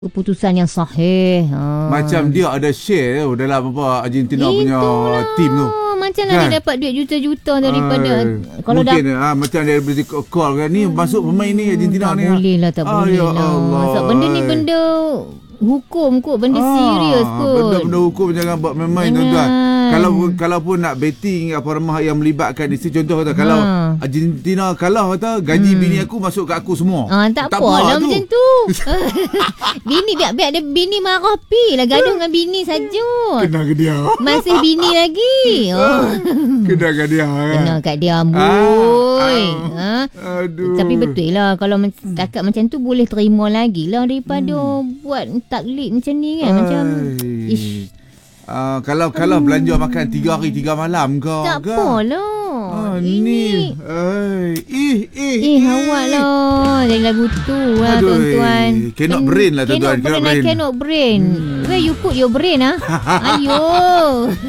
keputusan yang sahih. Macam dia ada share dalam apa Argentina punya team tu. Macam lah dia dapat duit juta-juta daripada kalau mungkin macam dia beri call kan ni masuk pemain ni Argentina ni. Tak boleh lah. Sebab benda ni benda hukum kot, benda serius kot. Benda hukum jangan buat main-main tuan-tuan. Kalau pun nak betting apa remah yang melibatkan isteri, contoh kata kalau Argentina kalah kata gaji bini aku masuk kat aku semua. Tak apalah macam tu. Bini biar dia bini marah pi lah, gaduh dengan bini saja. Kena ke dia. Masih bini lagi. Kena ke dia. Kena kat dia amboi. Aduh. Tapi betul lah kalau setakat macam tu boleh terima lagi lah daripada buat taklid macam ni kan. Macam kalau belanja makan 3 hari 3 malam ke? Tak apalah. Ini awak lah dari lagu tu lah tuan-tuan. Cannot brain lah tuan-tuan. Cannot brain. Where you put your brain Ayo.